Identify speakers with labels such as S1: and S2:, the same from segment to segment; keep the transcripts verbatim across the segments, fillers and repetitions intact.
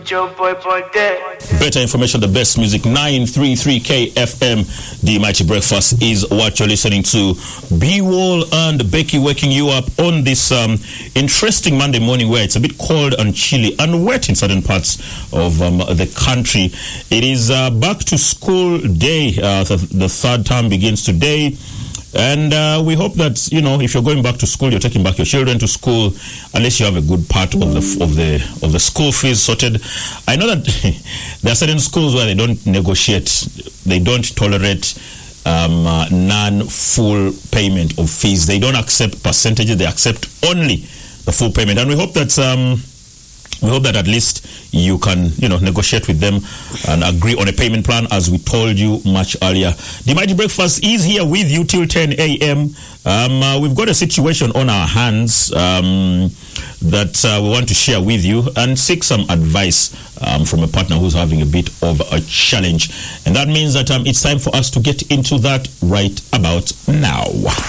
S1: Better information, the best music. nine thirty-three K F M. The Mighty Breakfast is what you're listening to. B-Wall and Becky waking you up on this um, interesting Monday morning where it's a bit cold and chilly and wet in certain parts of um, the country. It is uh, back to school day. Uh, the, the third term begins today. And uh, we hope that, you know, if you're going back to school, you're taking back your children to school, unless you have a good part of the of the of the school fees sorted. I know that there are certain schools where they don't negotiate, they don't tolerate um, uh, non-full payment of fees. They don't accept percentages; they accept only the full payment. And we hope that um, we hope that at least you can, you know, negotiate with them and agree on a payment plan, as we told you much earlier. The Mighty Breakfast is here with you till ten a.m. Um, uh, we've got a situation on our hands um, that uh, we want to share with you and seek some advice um, from a partner who's having a bit of a challenge. And that means that um, it's time for us to get into that right about now.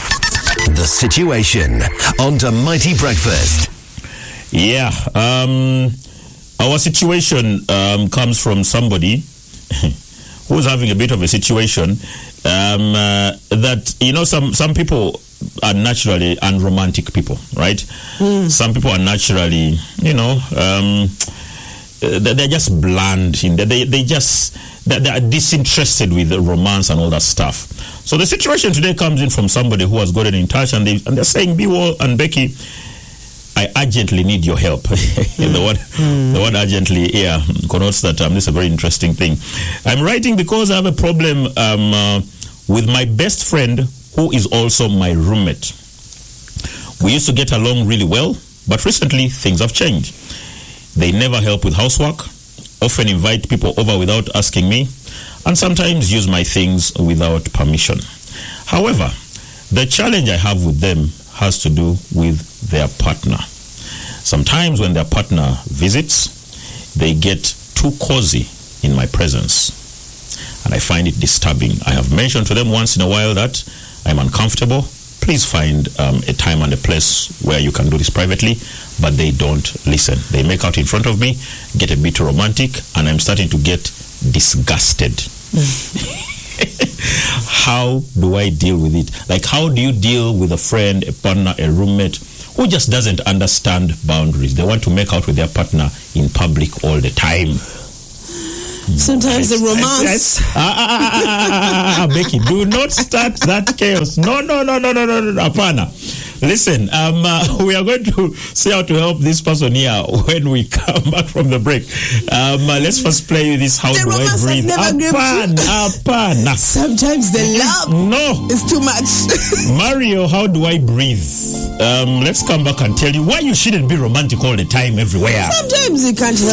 S2: The situation on the Mighty Breakfast.
S1: Yeah, um, our situation um, comes from somebody who's having a bit of a situation um, uh, that, you know, some, some people are naturally unromantic people, right? Mm. Some people are naturally, you know, um, they're just bland. In they, they just, they are disinterested with the romance and all that stuff. So the situation today comes in from somebody who has gotten in touch, and, they, and they're saying, B-Wall and Becky, I urgently need your help. mm. The word, mm. the word urgently here connotes that um, this is a very interesting thing. I'm writing because I have a problem um, uh, with my best friend, who is also my roommate. We used to get along really well, but recently things have changed. They never help with housework, often invite people over without asking me, and sometimes use my things without permission. However, the challenge I have with them has to do with their partner. Sometimes when their partner visits, they get too cozy in my presence, and I find it disturbing. I have mentioned to them once in a while that I'm uncomfortable. Please find um, a time and a place where you can do this privately, but they don't listen. They make out in front of me, get a bit romantic, and I'm starting to get disgusted. How do I deal with it? Like, how do you deal with a friend, a partner, a roommate who just doesn't understand boundaries? They want to make out with their partner in public all the time.
S3: Sometimes the romance.
S1: Ah, ah, ah, ah, ah, Becky, do not start that chaos. No, no, no, no, no, no, no, Apana. Listen, um, uh, we are going to see how to help this person here when we come back from the break. Um, uh, let's first play this How
S3: the
S1: Do I Breathe? Apana, apana.
S3: Sometimes the love
S1: no.
S3: is too much.
S1: Mario, How Do I Breathe? Um, let's come back and tell you why you shouldn't be romantic all the time everywhere.
S3: Sometimes you can't help